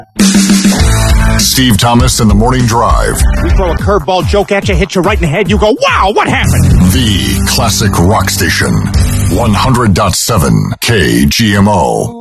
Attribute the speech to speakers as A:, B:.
A: Steve Thomas in the Morning Drive.
B: We throw a curveball joke at you, hit you right in the head, you go, wow, what happened?
A: The classic rock station. 100.7 KGMO.